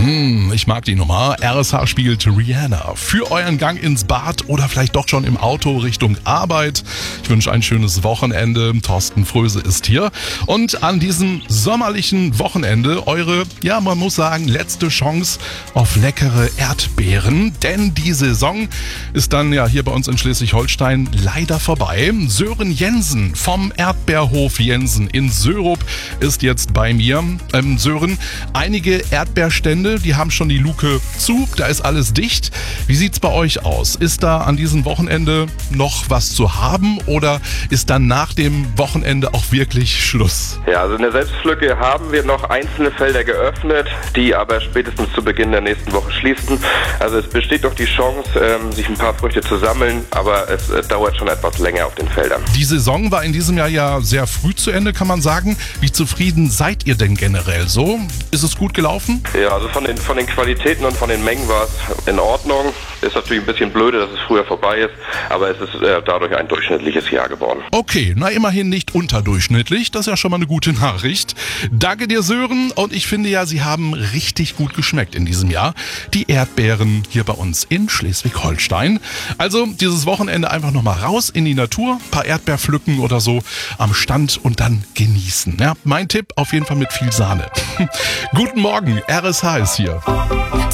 Ich mag die Nummer. RSH spielt Rihanna für euren Gang ins Bad oder vielleicht doch schon im Auto Richtung Arbeit. Ich wünsche ein schönes Wochenende. Thorsten Fröse ist hier. Und an diesem sommerlichen Wochenende eure, ja man muss sagen, letzte Chance auf leckere Erdbeeren. Denn die Saison ist dann ja hier bei uns in Schleswig-Holstein leider vorbei. Sören Jensen vom Erdbeerhof Jensen in Sörup ist jetzt bei mir. Sören, einige Erdbeerstände, die haben schon die Luke zu, da ist alles dicht. Wie sieht's bei euch aus? Ist da an diesem Wochenende noch was zu haben oder ist dann nach dem Wochenende auch wirklich Schluss? Ja, also in der Selbstpflücke haben wir noch einzelne Felder geöffnet, die aber spätestens zu Beginn der nächsten Woche schließen. Also es besteht doch die Chance, sich ein paar Früchte zu sammeln, aber es dauert schon etwas länger auf den Feldern. Die Saison war in diesem Jahr ja sehr früh zu Ende, kann man sagen. Wie zufrieden seid ihr denn generell so? Ist es gut gelaufen? Ja, also von den Qualitäten und von den Mengen war es in Ordnung. Ist natürlich ein bisschen blöde, dass es früher vorbei ist, aber es ist dadurch ein durchschnittliches Jahr geworden. Okay, na immerhin nicht unterdurchschnittlich, das ist ja schon mal eine gute Nachricht. Danke dir, Sören, und ich finde ja, sie haben richtig gut geschmeckt in diesem Jahr. Die Erdbeeren hier bei uns in Schleswig-Holstein. Also dieses Wochenende einfach nochmal raus in die Natur, ein paar Erdbeer pflücken oder so am Stand und dann genießen. Ja, mein Tipp, auf jeden Fall mit viel Sahne. Guten Morgen, RSH ist hier.